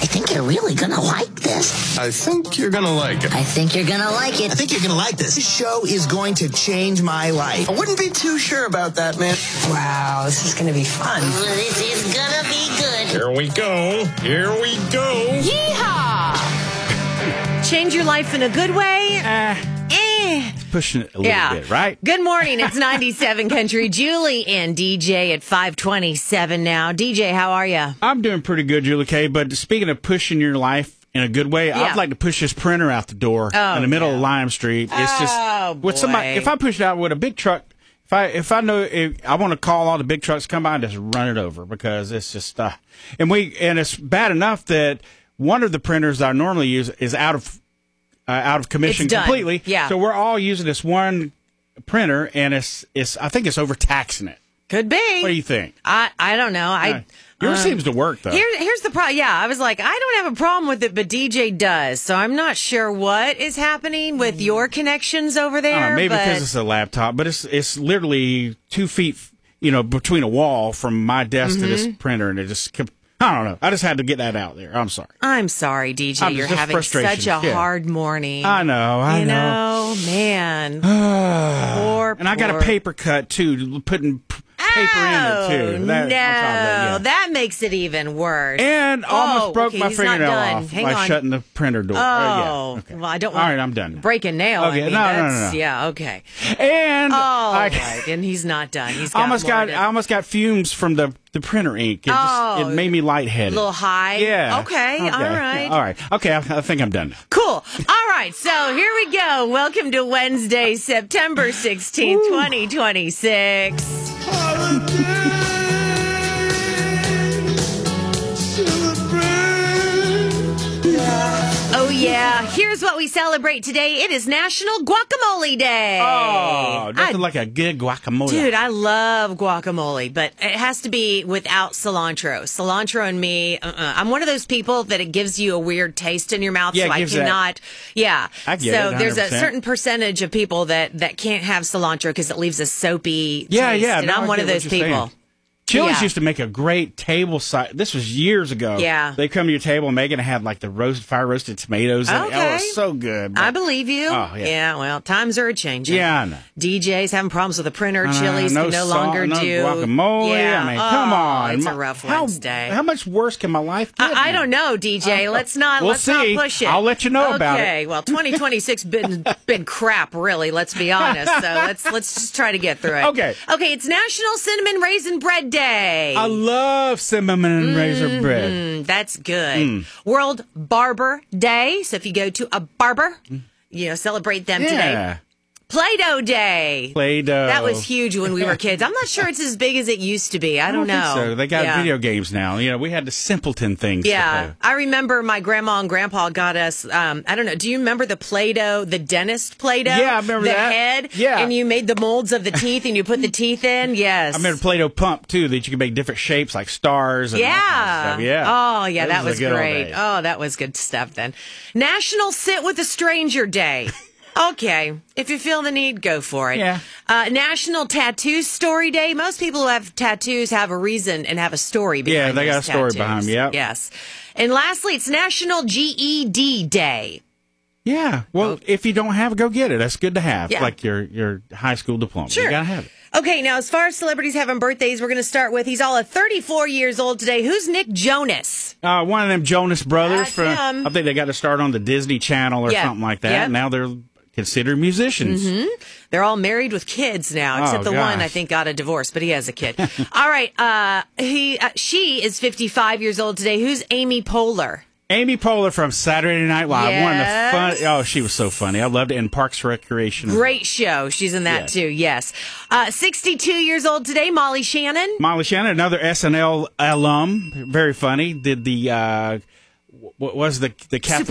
I think you're really gonna like this. I think you're gonna like it. I think you're gonna like it. I think you're gonna like this. This show is going to change my life. I wouldn't be too sure about that, man. Wow, this is gonna be fun. This is gonna be good. Here we go. Here we go. Yeehaw! Change your life in a good way? Pushing it a little bit, right? Good morning. It's 97 Country. Julie and DJ at 527 now. DJ, how are you? I'm doing pretty good, Julie K. But speaking of pushing your life in a good way, I'd like to push this printer out the door in the middle of Lime Street. It's just with somebody. If I push it out with a big truck, if I know I want to call all the big trucks, come by and just run it over because it's just and it's bad enough that one of the printers that I normally use is out of commission completely. Yeah. So we're all using this one printer, and it's I think it's overtaxing it. Could be. What do you think? I don't know. Yours seems to work, though. Here's the problem. Yeah, I was like, I don't have a problem with it, but DJ does. So I'm not sure what is happening with your connections over there. Maybe because it's a laptop, but it's literally 2 feet, between a wall from my desk to this printer, and it just kept. I don't know. I just had to get that out there. I'm sorry. I'm sorry, DJ. You're having such a hard morning. I know. You know, man. Poor. And I got a paper cut, too, putting paper in it, too. That makes it even worse. And almost broke my fingernail off Hang by on. shutting the printer door. Okay. Well, I don't want All right, I'm done. Break a nail. Okay, no. Yeah, okay. And right, and he's not done. He's got I almost got fumes from the printer ink. It made me lightheaded. A little high? Yeah. Okay. All right. All right. Okay, I think I'm done now. Cool. All right, so here we go. Welcome to Wednesday, September 16th, 2026. Oh, yeah. Here's what we celebrate today. It is National Guacamole Day. Oh, nothing like a good guacamole. Dude, I love guacamole, but it has to be without cilantro. Cilantro and me, I'm one of those people that it gives you a weird taste in your mouth, so I cannot. Yeah. I get it, 100%. There's a certain percentage of people that can't have cilantro because it leaves a soapy taste. Yeah. And I'm one of those people. Saying. Chili's used to make a great table side. This was years ago. Yeah. They come to your table and Megan had like the fire roasted tomatoes. Okay. Oh, it was so good. I believe you. Oh, yeah. Well, times are changing. Yeah, I know. DJ's having problems with the printer. Chili's can no longer no do guacamole. Yeah. I mean, come on. It's a rough Wednesday. How much worse can my life get? I don't know, DJ. Let's not push it. I'll let you know about it. Okay. Well, 2026 been crap, really. Let's be honest. So let's just try to get through it. Okay. It's National Cinnamon Raisin Bread Day. I love cinnamon raisin bread. That's good. World Barber Day. So if you go to a barber, celebrate them today. Play-Doh Day. Play-Doh. That was huge when we were kids. I'm not sure it's as big as it used to be. I don't know. Think so. They got video games now. We had the simpleton things. Yeah. I remember my grandma and grandpa got us, I don't know, do you remember the Play-Doh, the dentist Play-Doh? Yeah, I remember that. The head? Yeah. And you made the molds of the teeth and you put the teeth in? Yes. I remember Play-Doh pump, too, that you could make different shapes like stars. And all kinds of stuff. Yeah. Oh, yeah, that was great. Oh, that was good stuff then. National Sit with a Stranger Day. Okay, if you feel the need, go for it. Yeah. National Tattoo Story Day. Most people who have tattoos have a reason and have a story behind they got a story tattoos. behind them, yep. Yes. And lastly, it's National GED Day. Yeah. Well, if you don't have it, go get it. That's good to have. Yeah. Like your high school diploma. Sure. You got to have it. Okay, now as far as celebrities having birthdays, we're going to start with, he's all at 34 years old today. Who's Nick Jonas? One of them Jonas brothers. That's him. I think they got to start on the Disney Channel or something like that. Yep. Now they're considered musicians. Mm-hmm. They're all married with kids now, except the one I think got a divorce, but he has a kid. All right, she is 55 years old today. Who's Amy Poehler? Amy Poehler from Saturday Night Live. Yes. One of the fun. Oh, she was so funny. I loved it. In Parks Recreation. Great show. She's in that too. Yes. 62 years old today. Molly Shannon. Molly Shannon, another SNL alum. Very funny. Did the what was the Catholic